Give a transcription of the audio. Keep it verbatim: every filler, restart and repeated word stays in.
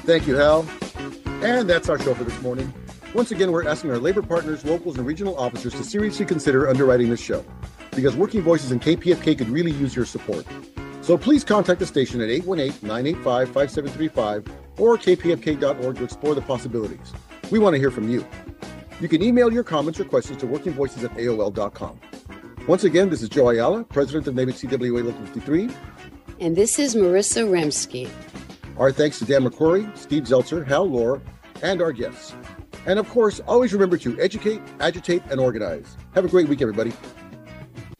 Thank you, Hal. And that's our show for this morning. Once again, we're asking our labor partners, locals, and regional officers to seriously consider underwriting this show, because Working Voices and K P F K could really use your support. So please contact the station at eight one eight, nine eight five, five seven three five or k p f k dot org to explore the possibilities. We want to hear from you. You can email your comments or questions to working voices at A O L dot com. Once again, this is Joe Ayala, president of NABIC C W A Local fifty-three. And this is Marissa Remsky. Our thanks to Dan McCrory, Steve Zeltzer, Hal Lohr, and our guests. And of course, always remember to educate, agitate, and organize. Have a great week, everybody.